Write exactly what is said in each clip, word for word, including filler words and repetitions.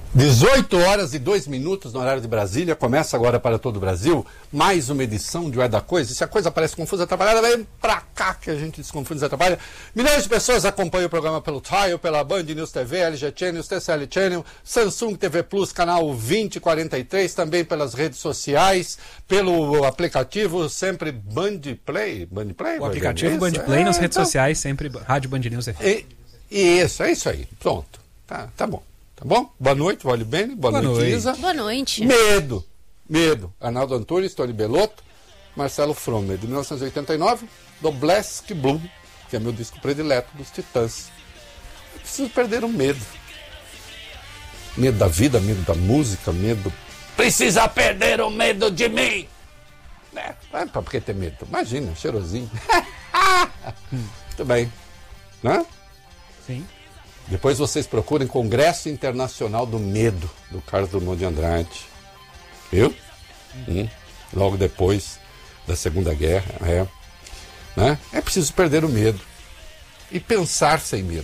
dezoito horas e dois minutos no horário de Brasília, começa agora para todo o Brasil, mais uma edição de O É da Coisa. E se a coisa parece confusa, atrapalhada, vem pra cá que a gente desconfunde e atrapalha. Milhões de pessoas acompanham o programa pelo Tile, pela Band News T V, L G Channel, T C L Channel, Samsung T V Plus, canal vinte e quarenta e três, também pelas redes sociais, pelo aplicativo sempre Band Play. Band Play? O aplicativo Band Play é, nas redes então... sociais, sempre Rádio Band News T V. E, isso, é isso aí. Pronto. Tá, tá bom. Tá bom? Boa noite, Vale Bene. Boa, Boa noite, noite, Isa. Boa noite. Medo. Medo. Arnaldo Antunes, Tony Belotto, Marcelo Fromer, de mil novecentos e oitenta e nove, do Black Blue, que é meu disco predileto dos Titãs. Eu preciso perder o medo. Medo da vida, medo da música, medo... Precisa perder o medo de mim! É, é pra que ter medo? Imagina, cheirosinho. Muito bem. Né? Sim. Depois vocês procurem Congresso Internacional do Medo, do Carlos Drummond de Andrade. Viu? Hum. Logo depois da Segunda Guerra. É. Né? É preciso perder o medo. E pensar sem medo.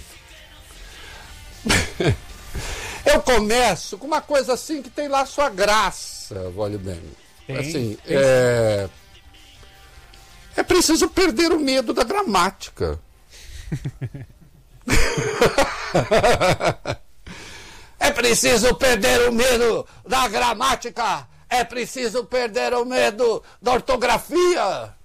Eu começo com uma coisa assim que tem lá sua graça, vale bem. Tem, assim, tem. É... é preciso perder o medo da gramática. É preciso perder o medo da gramática. É preciso perder o medo da ortografia.